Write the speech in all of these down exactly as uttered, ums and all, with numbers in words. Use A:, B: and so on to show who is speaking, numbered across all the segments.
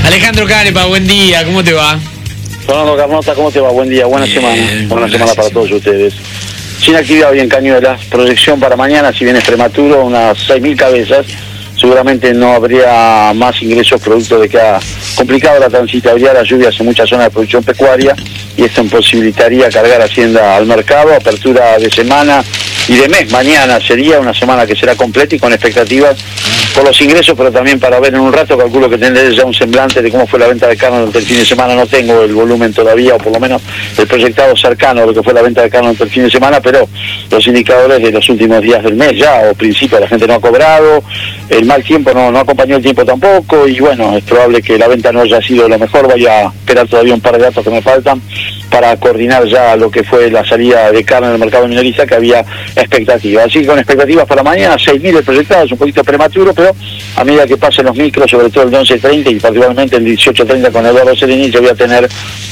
A: Alejandro Canepa, buen día, ¿cómo te va?
B: Fernando Carnota, ¿cómo te va? Buen día, buena
A: Bien,
B: semana. Buena
A: gracias.
B: semana para todos ustedes. Sin actividad hoy en Cañuelas, proyección para mañana, si bien es prematuro, unas seis mil cabezas. Seguramente no habría más ingresos producto de que ha complicado la transitabilidad de las lluvias en muchas zonas de producción pecuaria y esto imposibilitaría cargar Hacienda al mercado. Apertura de semana y de mes, mañana sería una semana que será completa y con expectativas por los ingresos, pero también para ver en un rato, calculo que tendré ya un semblante de cómo fue la venta de carne durante el fin de semana. No tengo el volumen todavía, o por lo menos el proyectado cercano de lo que fue la venta de carne durante el fin de semana, pero los indicadores de los últimos días del mes ya, o principio, la gente no ha cobrado, el mal tiempo no, no acompañó el tiempo tampoco, y bueno, es probable que la venta no haya sido lo mejor. Voy a esperar todavía un par de datos que me faltan para coordinar ya lo que fue la salida de carne en el mercado minorista, que había expectativas. Así que con expectativas para mañana, seis mil proyectados, un poquito prematuro, pero a medida que pasen los micros, sobre todo el de once treinta y particularmente el dieciocho treinta con Eduardo Serenich, yo voy a tener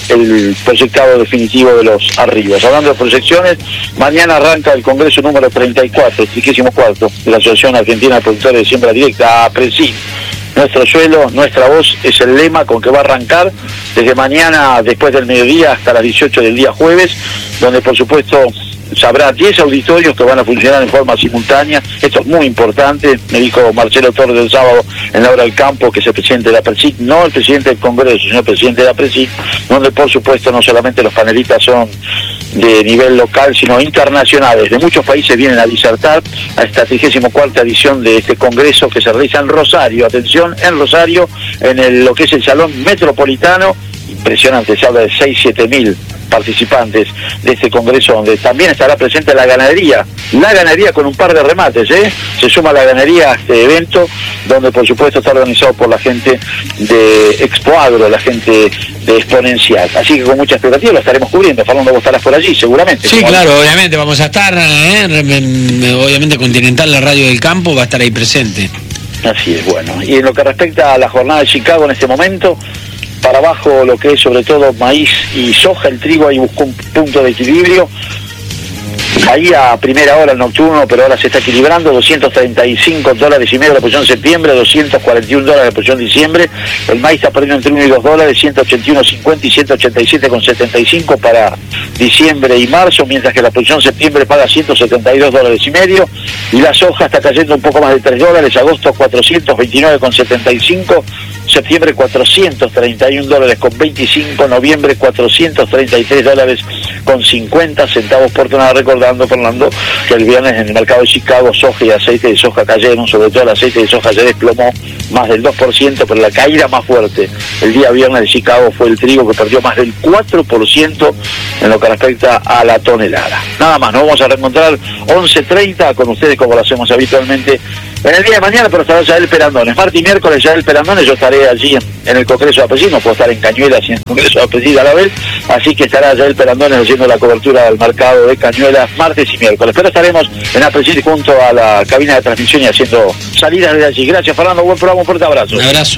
B: el proyectado definitivo de los arribos. Hablando de proyecciones, mañana arranca el Congreso número treinta y cuatro, trigésimo cuarto, de la Asociación Argentina de Productores de Siembra Directa, APRESID. Nuestro suelo, nuestra voz es el lema con que va a arrancar desde mañana, después del mediodía, hasta las dieciocho del día jueves, donde por supuesto habrá diez auditorios que van a funcionar en forma simultánea. Esto es muy importante. Me dijo Marcelo Torres el sábado en la hora del campo, que es el presidente de la APRESID, no el presidente del Congreso, sino el presidente de la APRESID, donde por supuesto no solamente los panelistas son de nivel local, sino internacionales. De muchos países vienen a disertar a esta trigésimo cuarta edición de este Congreso que se realiza en Rosario. Atención, en Rosario, en el, lo que es el Salón Metropolitano. Impresionante, se habla de seis, siete mil participantes de este congreso, donde también estará presente la ganadería, la ganadería con un par de remates, ¿eh? Se suma la ganadería a este evento, donde por supuesto está organizado por la gente de Expo Agro, la gente de Exponencial. Así que con mucha expectativa lo estaremos cubriendo. Fernando, vos estarás por allí, seguramente.
A: Sí, claro, ahí. Obviamente vamos a estar, ¿eh? Obviamente Continental, la radio del campo, va a estar ahí presente.
B: Así es, bueno. Y en lo que respecta a la jornada de Chicago en este momento, para abajo lo que es sobre todo maíz y soja, el trigo ahí buscó un punto de equilibrio. Ahí a primera hora el nocturno, pero ahora se está equilibrando, doscientos treinta y cinco dólares y medio la posición septiembre, doscientos cuarenta y uno dólares la posición diciembre. El maíz está perdiendo entre uno y dos dólares, ciento ochenta y uno cincuenta y ciento ochenta y siete setenta y cinco para diciembre y marzo, mientras que la posición septiembre paga ciento setenta y dos dólares y medio. Y la soja está cayendo un poco más de tres dólares, agosto cuatrocientos veintinueve setenta y cinco, septiembre cuatrocientos treinta y uno dólares con veinticinco, noviembre cuatrocientos treinta y tres dólares con cincuenta centavos por tonelada. Recordando, Fernando, que el viernes en el mercado de Chicago soja y aceite de soja cayeron, sobre todo el aceite de soja se desplomó más del dos por ciento, pero la caída más fuerte el día viernes de Chicago fue el trigo, que perdió más del cuatro por ciento en lo que respecta a la tonelada. Nada más, nos vamos a reencontrar once treinta con ustedes como lo hacemos habitualmente en el día de mañana, pero estará Yael Perandones. Martes y miércoles Yael Perandones, yo estaré allí en, en el Congreso de APRESID, no puedo estar en Cañuelas y en el Congreso de APRESID a la vez, así que estará Yael Perandones haciendo la cobertura del mercado de Cañuelas martes y miércoles. Pero estaremos en APRESID junto a la cabina de transmisión y haciendo salidas desde allí. Gracias, Fernando, buen programa, un fuerte abrazo.
A: Un abrazo.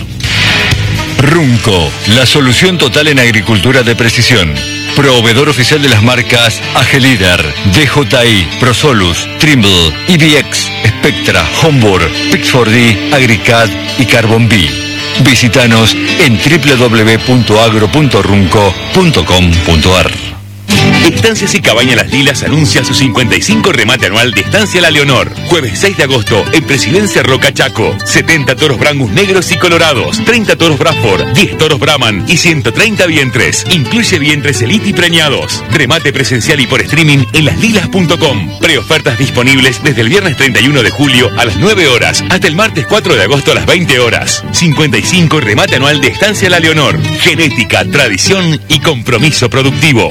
C: Runco, la solución total en agricultura de precisión. Proveedor oficial de las marcas Agelíder, D J I, Prosolus, Trimble, E B X, Spectra, Hombor, Pix cuatro D, Agricad y Carbon B. Visítanos en doble u doble u doble u punto agro punto runco punto com punto a r.
D: Estancias y Cabañas Las Lilas anuncia su cincuenta y cinco remate anual de Estancia La Leonor. Jueves seis de agosto en Presidencia Roca Chaco. setenta toros Brangus negros y colorados, treinta toros Bradford, diez toros Brahman y ciento treinta vientres. Incluye vientres Elite y preñados. Remate presencial y por streaming en las lilas punto com. Preofertas disponibles desde el viernes treinta y uno de julio a las nueve horas hasta el martes cuatro de agosto a las veinte horas. cincuenta y cinco remate anual de Estancia La Leonor. Genética, tradición y compromiso productivo.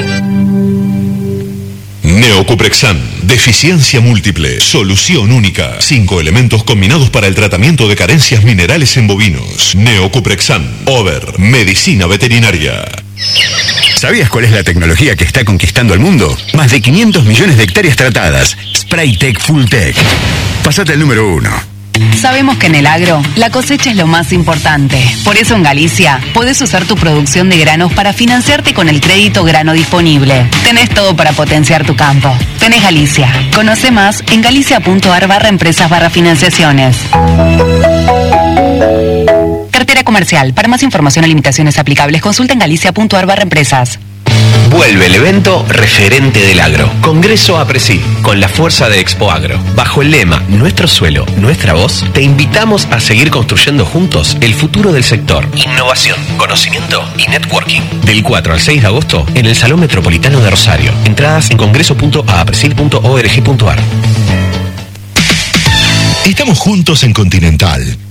E: Neocuprexan, deficiencia múltiple, solución única. Cinco elementos combinados para el tratamiento de carencias minerales en bovinos. Neocuprexan, Over, medicina veterinaria.
F: ¿Sabías cuál es la tecnología que está conquistando el mundo? Más de quinientos millones de hectáreas tratadas. Spraytec Fulltech. Pasate al número uno.
G: Sabemos que en el agro, la cosecha es lo más importante. Por eso en Galicia, podés usar tu producción de granos para financiarte con el crédito grano disponible. Tenés todo para potenciar tu campo. Tenés Galicia. Conoce más en galicia punto ar barra empresas barra financiaciones. Cartera comercial. Para más información o limitaciones aplicables, consulta en galicia.ar barra empresas.
H: Vuelve el evento referente del agro, Congreso APRESID, con la fuerza de Expo Agro. Bajo el lema Nuestro suelo, nuestra voz, te invitamos a seguir construyendo juntos el futuro del sector. Innovación, conocimiento y networking. Del cuatro al seis de agosto en el Salón Metropolitano de Rosario. Entradas en congreso punto apresid punto org punto ar.
E: Estamos juntos en Continental.